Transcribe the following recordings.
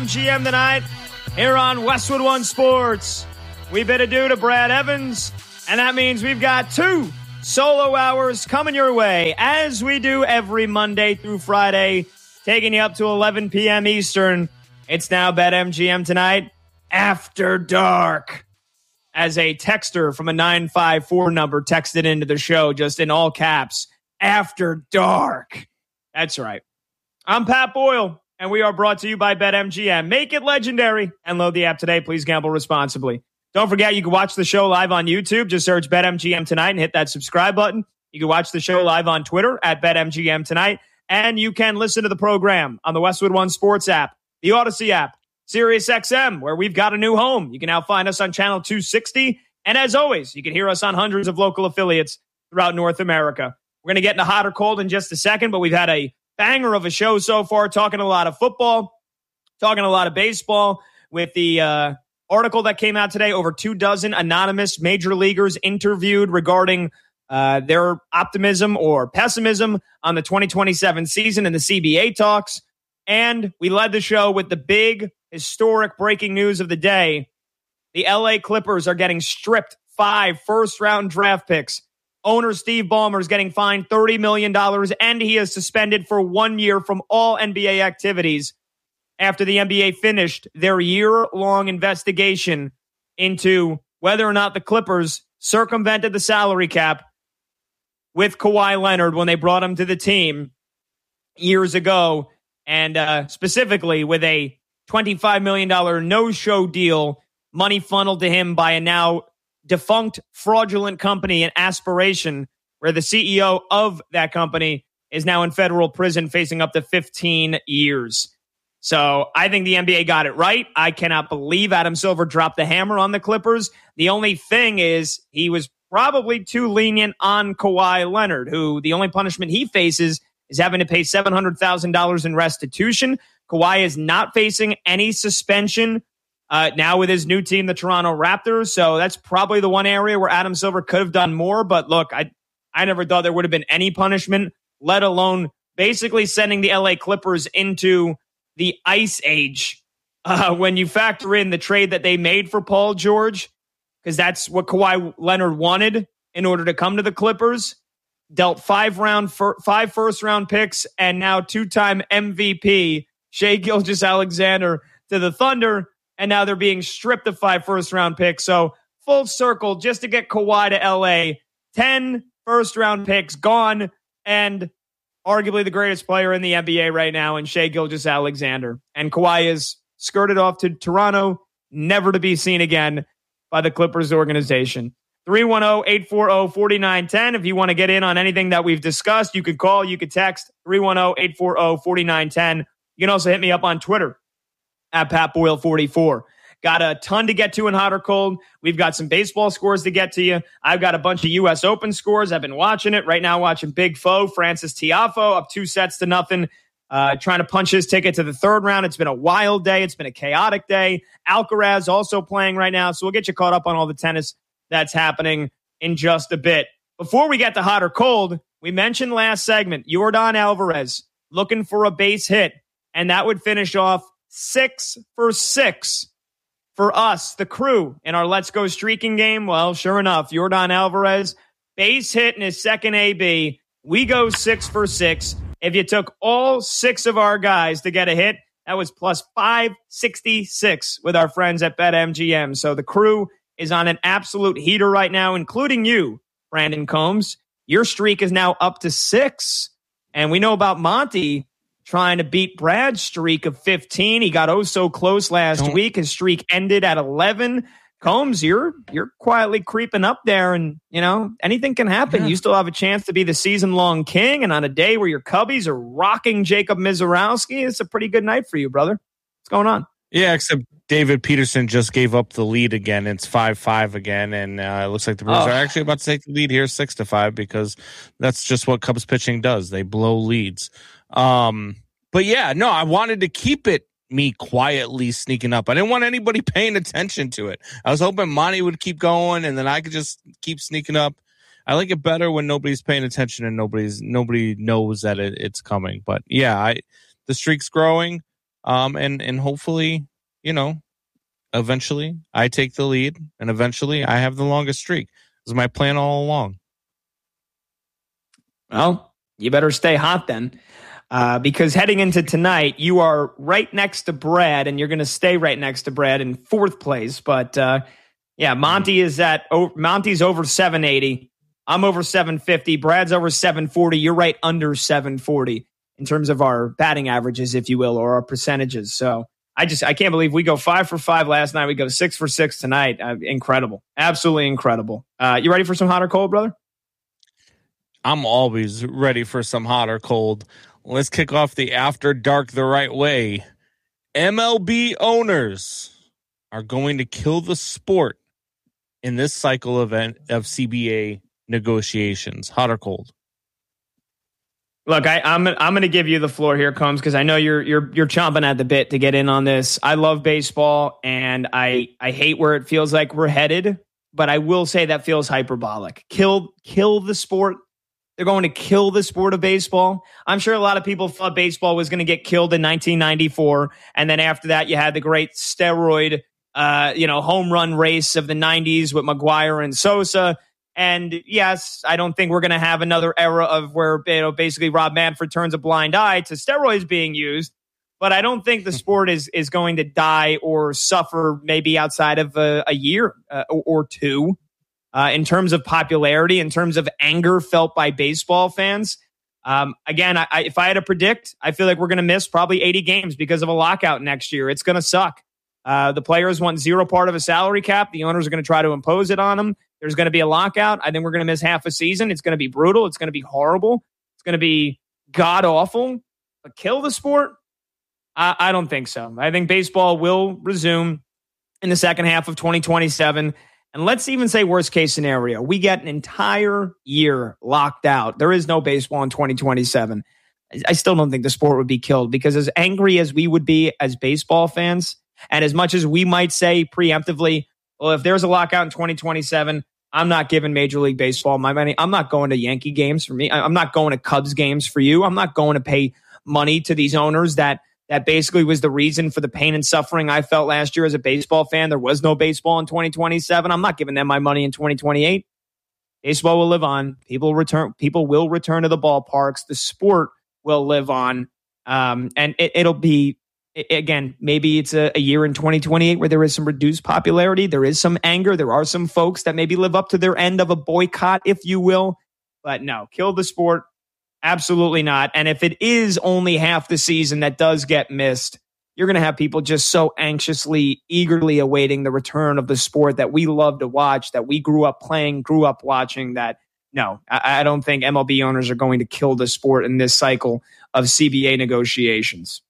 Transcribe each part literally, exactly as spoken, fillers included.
G M tonight here on Westwood One Sports. We bid adieu to Brad Evans, and that means we've got two solo hours coming your way, as we do every Monday through Friday, taking you up to eleven p.m. Eastern. It's now BetMGM tonight, After Dark. As a texter from a nine five four number texted into the show, just in all caps, After Dark. That's right. I'm Pat Boyle, and we are brought to you by BetMGM. Make it legendary and load the app today. Please gamble responsibly. Don't forget, you can watch the show live on YouTube. Just search BetMGM Tonight and hit that subscribe button. You can watch the show live on Twitter at BetMGM Tonight. And you can listen to the program on the Westwood One Sports app, the Odyssey app, SiriusXM, where we've got a new home. You can now find us on channel two sixty. And as always, you can hear us on hundreds of local affiliates throughout North America. We're going to get into hot or cold in just a second, but we've had a banger of a show so far, talking a lot of football, talking a lot of baseball with the uh, article that came out today. Over two dozen anonymous major leaguers interviewed regarding uh, their optimism or pessimism on the twenty twenty-seven season and the C B A talks. And we led the show with the big historic breaking news of the day. The L A Clippers are getting stripped five first-round draft picks. Owner Steve Ballmer is getting fined thirty million dollars, and he is suspended for one year from all N B A activities after the N B A finished their year-long investigation into whether or not the Clippers circumvented the salary cap with Kawhi Leonard when they brought him to the team years ago, and uh, specifically with a twenty-five million dollars no-show deal, money funneled to him by a now defunct fraudulent company and Aspiration, where the C E O of that company is now in federal prison facing up to fifteen years. So I think the N B A got it right. I cannot believe Adam Silver dropped the hammer on the Clippers. The only thing is he was probably too lenient on Kawhi Leonard, who the only punishment he faces is having to pay seven hundred thousand dollars in restitution. Kawhi is not facing any suspension Uh, now with his new team, the Toronto Raptors. So that's probably the one area where Adam Silver could have done more. But look, I I never thought there would have been any punishment, let alone basically sending the L A Clippers into the ice age uh, when you factor in the trade that they made for Paul George, because that's what Kawhi Leonard wanted in order to come to the Clippers. Dealt five round, fir- five first round picks, and now two-time M V P Shai Gilgeous-Alexander to the Thunder. And now they're being stripped of five first-round picks. So full circle just to get Kawhi to L A. ten first-round picks gone, and arguably the greatest player in the N B A right now in Shai Gilgeous-Alexander. And Kawhi is skirted off to Toronto, never to be seen again by the Clippers organization. three one zero, eight four zero, four nine one zero. If you want to get in on anything that we've discussed, you could call, you could text three one zero, eight four zero, four nine one zero. You can also hit me up on Twitter at Pat Boyle forty-four. Got a ton to get to in hot or cold. We've got some baseball scores to get to you. I've got a bunch of U S Open scores. I've been watching it right now, watching Big Foe, Francis Tiafoe, up two sets to nothing, uh, trying to punch his ticket to the third round. It's been a wild day. It's been a chaotic day. Alcaraz also playing right now. So we'll get you caught up on all the tennis that's happening in just a bit. Before we get to hot or cold, we mentioned last segment, Yordan Alvarez looking for a base hit, and that would finish off Six for six for us, the crew, in our Let's Go Streaking game. Well, sure enough, Yordan Alvarez, base hit in his second A B. We go six for six. If you took all six of our guys to get a hit, that was plus five sixty-six with our friends at BetMGM. So the crew is on an absolute heater right now, including you, Brandon Combs. Your streak is now up to six. And we know about Monty trying to beat Brad's streak of fifteen. He got oh so close last Don't. week. His streak ended at eleven. Combs, you're you're quietly creeping up there, and you know anything can happen. Yeah. You still have a chance to be the season-long king, and on a day where your Cubbies are rocking Jacob Mizorowski, it's a pretty good night for you, brother. What's going on? Yeah, except David Peterson just gave up the lead again. It's five five again, and uh, it looks like the Brewers oh. are actually about to take the lead here six to five because that's just what Cubs pitching does. They blow leads. Um, but yeah, no, I wanted to keep it me quietly sneaking up. I didn't want anybody paying attention to it. I was hoping Monty would keep going, and then I could just keep sneaking up. I like it better when nobody's paying attention and nobody's nobody knows that it, it's coming. But yeah, I the streak's growing. Um, and, and hopefully, you know, eventually I take the lead and eventually I have the longest streak. This is my plan all along. Well, you better stay hot then. Uh, because heading into tonight, you are right next to Brad, and you're going to stay right next to Brad in fourth place. But uh, yeah, Monty is at oh, Monty's over seven eighty. I'm over seven fifty. Brad's over seven forty. You're right under seven forty in terms of our batting averages, if you will, or our percentages. So I just I can't believe we go five for five last night. We go six for six tonight. Uh, incredible, absolutely incredible. Uh, you ready for some hot or cold, brother? I'm always ready for some hot or cold. Let's kick off the After Dark the right way. M L B owners are going to kill the sport in this cycle of, of C B A negotiations. Hot or cold? Look, I, I'm I'm going to give you the floor here, Combs, because I know you're you're you're chomping at the bit to get in on this. I love baseball, and I I hate where it feels like we're headed, but I will say that feels hyperbolic. Kill kill the sport. They're going to kill the sport of baseball. I'm sure a lot of people thought baseball was going to get killed in nineteen ninety-four. And then after that, you had the great steroid, uh, you know, home run race of the nineties with McGwire and Sosa. And yes, I don't think we're going to have another era of where, you know, basically Rob Manfred turns a blind eye to steroids being used. But I don't think the sport is is going to die or suffer maybe outside of a, a year uh, or, or two. Uh, in terms of popularity, in terms of anger felt by baseball fans. Um, again, I, I, if I had to predict, I feel like we're going to miss probably eighty games because of a lockout next year. It's going to suck. Uh, the players want zero part of a salary cap. The owners are going to try to impose it on them. There's going to be a lockout. I think we're going to miss half a season. It's going to be brutal. It's going to be horrible. It's going to be god-awful. But kill the sport? I, I don't think so. I think baseball will resume in the second half of twenty twenty-seven. And let's even say worst case scenario, we get an entire year locked out. There is no baseball in twenty twenty-seven. I still don't think the sport would be killed because as angry as we would be as baseball fans, and as much as we might say preemptively, well, if there's a lockout in twenty twenty-seven, I'm not giving Major League Baseball my money. I'm not going to Yankee games for me. I'm not going to Cubs games for you. I'm not going to pay money to these owners that That basically was the reason for the pain and suffering I felt last year as a baseball fan. There was no baseball in twenty twenty-seven. I'm not giving them my money in twenty twenty-eight. Baseball will live on. People return. People will return to the ballparks. The sport will live on. Um, and it, it'll be, again, maybe it's a, a year in twenty twenty-eight where there is some reduced popularity. There is some anger. There are some folks that maybe live up to their end of a boycott, if you will. But no, kill the sport. Absolutely not. And if it is only half the season that does get missed, you're going to have people just so anxiously, eagerly awaiting the return of the sport that we love to watch, that we grew up playing, grew up watching. That no, I, I don't think M L B owners are going to kill the sport in this cycle of C B A negotiations.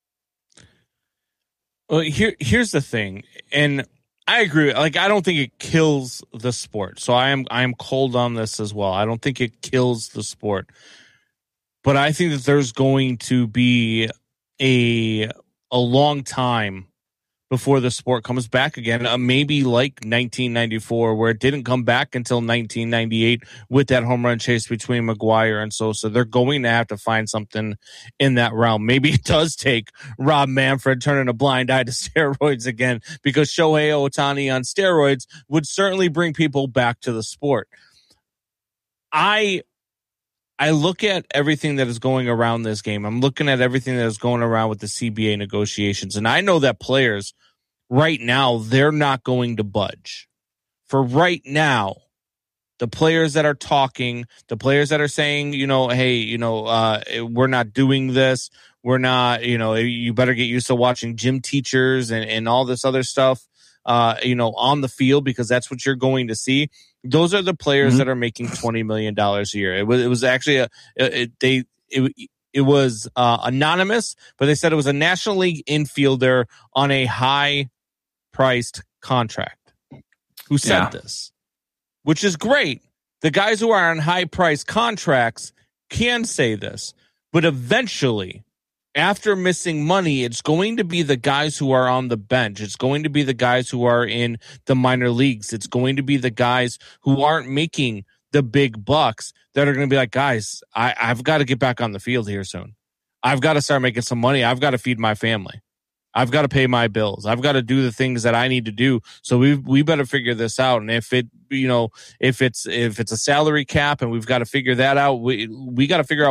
Well, here, here's the thing. And I agree. Like, I don't think it kills the sport. So I am, I am cold on this as well. I don't think it kills the sport. But I think that there's going to be a a long time before the sport comes back again. Uh, maybe like nineteen ninety-four, where it didn't come back until nineteen ninety-eight with that home run chase between McGwire and Sosa. They're going to have to find something in that realm. Maybe it does take Rob Manfred turning a blind eye to steroids again, because Shohei Ohtani on steroids would certainly bring people back to the sport. I... I look at everything that is going around this game. I'm looking at everything that is going around with the C B A negotiations. And I know that players right now, they're not going to budge. For right now, the players that are talking, the players that are saying, you know, hey, you know, uh, we're not doing this. We're not, you know, you better get used to watching gym teachers and, and all this other stuff, uh, you know, on the field, because that's what you're going to see. Those are the players mm-hmm. that are making twenty million dollars a year. It was, it was actually a, it, they, it, it was uh, anonymous, but they said it was a National League infielder on a high priced contract who said yeah. this, which is great. The guys who are on high priced contracts can say this, but eventually, after missing money, it's going to be the guys who are on the bench. It's going to be the guys who are in the minor leagues. It's going to be the guys who aren't making the big bucks that are going to be like, guys, I, I've got to get back on the field here soon. I've got to start making some money. I've got to feed my family. I've got to pay my bills. I've got to do the things that I need to do. So we we better figure this out. And if it, you know, if it's if it's a salary cap and we've got to figure that out, we we got to figure out